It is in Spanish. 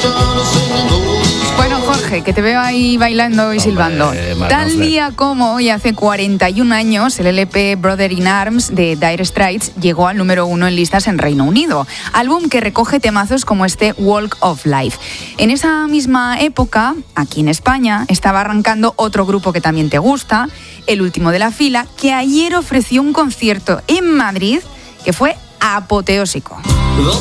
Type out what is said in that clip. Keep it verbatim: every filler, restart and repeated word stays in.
Bueno, Jorge, que te veo ahí bailando y silbando. Hombre, Tal día como hoy, hace cuarenta y un años, el L P Brother in Arms de Dire Straits llegó al número uno en listas en Reino Unido. Álbum que recoge temazos como este Walk of Life. En esa misma época, aquí en España, estaba arrancando otro grupo que también te gusta, El Último de la Fila, que ayer ofreció un concierto en Madrid que fue apoteósico.